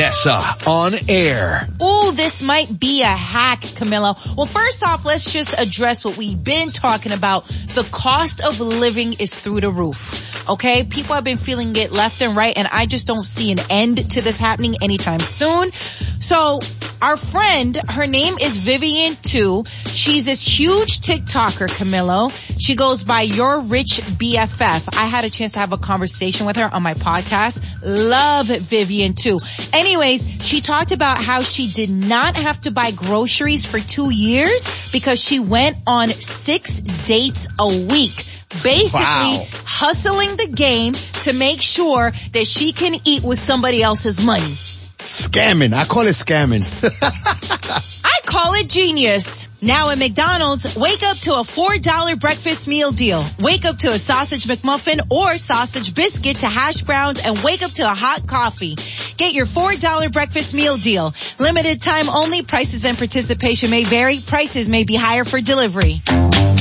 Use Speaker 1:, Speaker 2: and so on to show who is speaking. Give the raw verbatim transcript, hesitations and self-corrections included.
Speaker 1: Vanessa on air.
Speaker 2: Ooh, this might be a hack, Camilo. Well, first off, let's just address what we've been talking about. The cost of living is through the roof. Okay? People have been feeling it left and right, and I just don't see an end to this happening anytime soon. So, our friend, her name is Vivian too. She's this huge TikToker, Camilo. She goes by Your Rich B F F. I had a chance to have a conversation with her on my podcast. Love Vivian too. Anyways, she talked about how she did not have to buy groceries for two years because she went on six dates a week. Basically, wow. hustling the game to make sure that she can eat with somebody else's money.
Speaker 3: Scamming. I call it scamming.
Speaker 2: I call it genius.
Speaker 4: Now at McDonald's, wake up to a four dollar breakfast meal deal. Wake up to a sausage McMuffin or sausage biscuit to hash browns and wake up to a hot coffee. Get your four dollar breakfast meal deal. Limited time only. Prices and participation may vary. Prices may be higher for delivery.